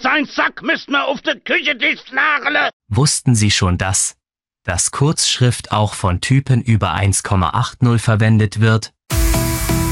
sein Sack müsst mir auf der Küchentisch nageln. Wussten Sie schon dass Kurzschrift auch von Typen über 1,80 verwendet wird?